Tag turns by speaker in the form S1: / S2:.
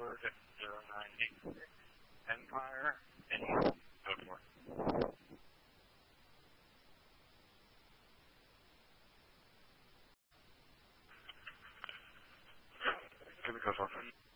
S1: Edward 098 Empire, and go for it. Give me code 1.